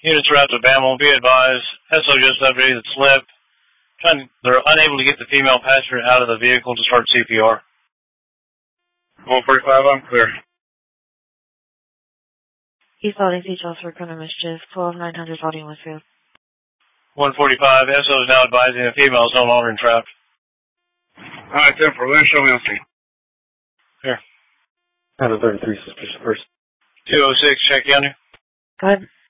Units route to BAML. Be advised, SO just updated slip. They're unable to get the female passenger out of the vehicle to start CPR. 145, I'm clear. East Valley Beach, Officer Criminal Mischief, 12900 Valley Westfield. 145, SO is now advising the female is no longer entrapped. Alright, 10 for Lynn, show me on scene. Here. I have a 33 suspicious person. 206, check County. Go ahead.